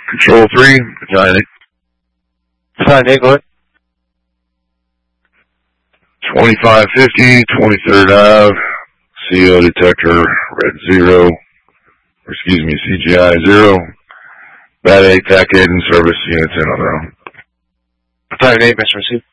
Control 3, Battalion 8. Battalion 8, go ahead. 2550, 23rd Ave, CO detector, red 0, or excuse me, CGI 0, Bat 8, TAC 8 in service, units in on their own. Battalion 8, mission received.